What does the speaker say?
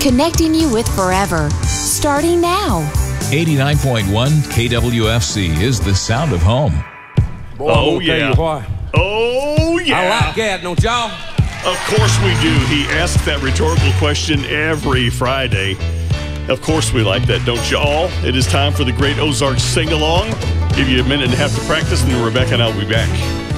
connecting you with forever. Starting now. 89.1 KWFC is the sound of home. Boy, oh, yeah. Oh, yeah. I like that, don't y'all? Of course we do. He asks that rhetorical question every Friday. Of course we like that, don't y'all? It is time for the Great Ozarks Sing-Along. Give you a minute and a half to practice, and then Rebecca and I will be back.